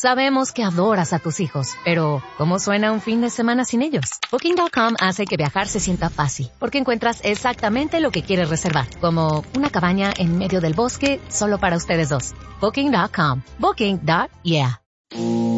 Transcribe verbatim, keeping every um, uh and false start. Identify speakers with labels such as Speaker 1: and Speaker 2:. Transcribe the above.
Speaker 1: Sabemos que adoras a tus hijos, pero ¿cómo suena un fin de semana sin ellos? Booking punto com hace que viajar se sienta fácil, porque encuentras exactamente lo que quieres reservar, como una cabaña en medio del bosque solo para ustedes dos. Booking punto com. Booking. Yeah.